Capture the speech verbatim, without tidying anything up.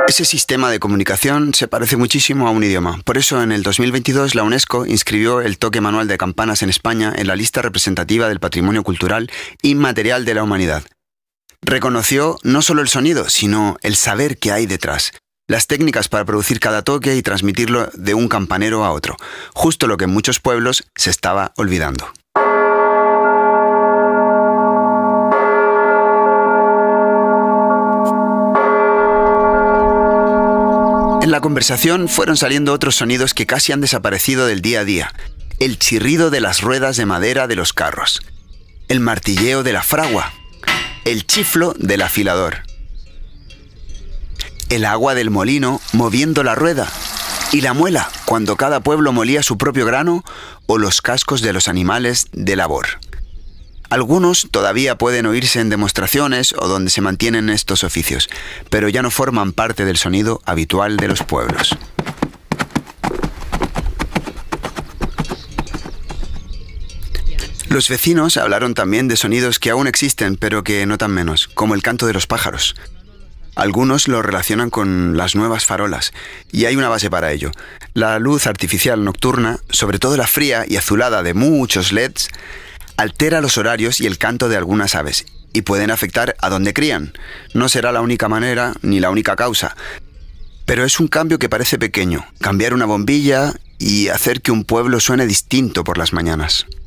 Ese sistema de comunicación se parece muchísimo a un idioma. Por eso, en el dos mil veintidós, la UNESCO inscribió el toque manual de campanas en España en la lista representativa del patrimonio cultural inmaterial de la humanidad. Reconoció no solo el sonido, sino el saber que hay detrás, las técnicas para producir cada toque y transmitirlo de un campanero a otro, justo lo que en muchos pueblos se estaba olvidando. En la conversación fueron saliendo otros sonidos que casi han desaparecido del día a día. El chirrido de las ruedas de madera de los carros, el martilleo de la fragua, el chiflo del afilador, el agua del molino moviendo la rueda y la muela cuando cada pueblo molía su propio grano o los cascos de los animales de labor. Algunos todavía pueden oírse en demostraciones o donde se mantienen estos oficios, pero ya no forman parte del sonido habitual de los pueblos. Los vecinos hablaron también de sonidos que aún existen, pero que notan menos, como el canto de los pájaros. Algunos lo relacionan con las nuevas farolas, y hay una base para ello. La luz artificial nocturna, sobre todo la fría y azulada de muchos L E Ds, altera los horarios y el canto de algunas aves, y pueden afectar a dónde crían. No será la única manera ni la única causa, pero es un cambio que parece pequeño, cambiar una bombilla y hacer que un pueblo suene distinto por las mañanas.